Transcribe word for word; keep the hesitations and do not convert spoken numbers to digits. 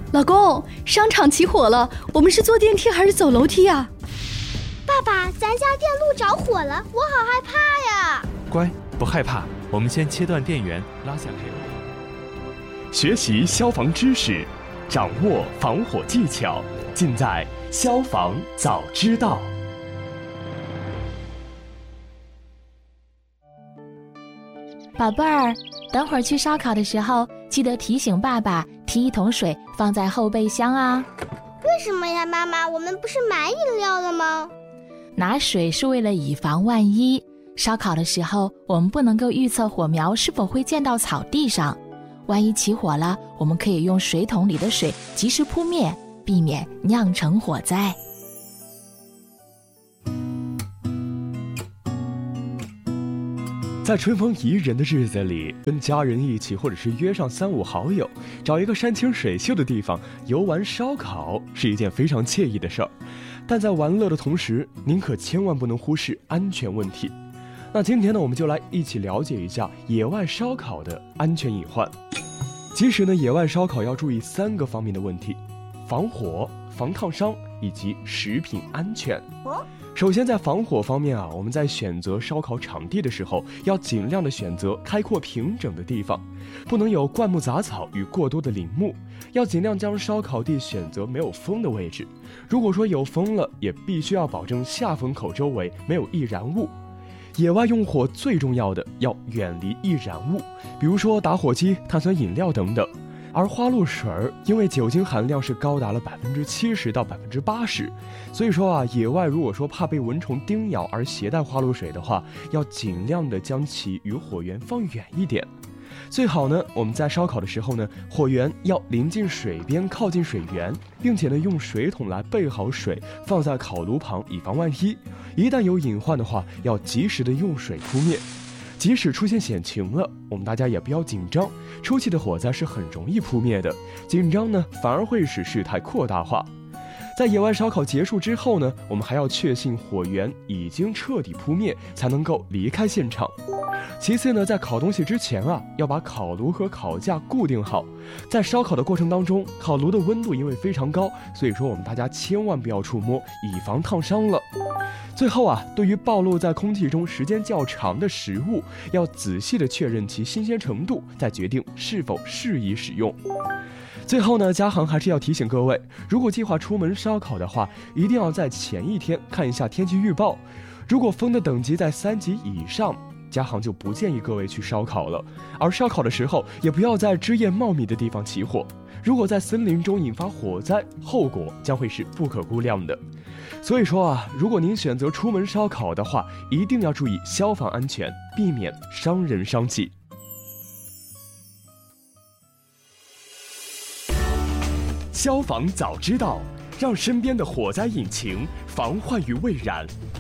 老公，商场起火了，我们是坐电梯还是走楼梯啊？ 爸爸，咱家电路着火了，我好害怕呀！ 乖，不害怕，我们先切断电源，拉下黑楼。 学习消防知识，掌握防火技巧，尽在消防早知道。 宝贝儿，等会儿去烧烤的时候，记得提醒爸爸提一桶水放在后备箱啊。 为什么呀，妈妈？我们不是买饮料了吗？ 拿水是为了以防万一。烧烤的时候，我们不能够预测火苗是否会溅到草地上。万一起火了，我们可以用水桶里的水及时扑灭，避免酿成火灾。 在春风宜人的日子里，跟家人一起，或者是约上三五好友，找一个山清水秀的地方游玩烧烤，是一件非常惬意的事儿。但在玩乐的同时，您可千万不能忽视安全问题。那今天呢，我们就来一起了解一下野外烧烤的安全隐患。其实呢，野外烧烤要注意三个方面的问题：防火、防烫伤以及食品安全。首先在防火方面啊，我们在选择烧烤场地的时候，要尽量的选择开阔平整的地方，不能有灌木杂草与过多的林木，要尽量将烧烤地选择没有风的位置。如果说有风了，也必须要保证下风口周围没有易燃物。野外用火最重要的要远离易燃物，比如说打火机、碳酸饮料等等。而花露水因为酒精含量是高达了百分之七十到百分之八十，所以说啊，野外如果说怕被蚊虫叮咬而携带花露水的话，要尽量的将其与火源放远一点。最好呢，我们在烧烤的时候呢，火源要临近水边，靠近水源，并且呢，用水桶来备好水，放在烤炉旁，以防万一。一旦有隐患的话，要及时的用水扑灭。即使出现险情了，我们大家也不要紧张，初期的火灾是很容易扑灭的，紧张呢反而会使事态扩大化。在野外烧烤结束之后呢，我们还要确信火源已经彻底扑灭，才能够离开现场。其次呢，在烤东西之前啊，要把烤炉和烤架固定好。在烧烤的过程当中，烤炉的温度因为非常高，所以说我们大家千万不要触摸，以防烫伤了。最后啊，对于暴露在空气中时间较长的食物，要仔细的确认其新鲜程度，再决定是否适宜使用。最后呢，嘉航还是要提醒各位，如果计划出门烧烤的话，一定要在前一天看一下天气预报。如果风的等级在三级以上，嘉航就不建议各位去烧烤了。而烧烤的时候，也不要在枝叶茂密的地方起火，如果在森林中引发火灾，后果将会是不可估量的。所以说啊，如果您选择出门烧烤的话，一定要注意消防安全，避免伤人伤己。消防早知道，让身边的火灾引擎防患于未然。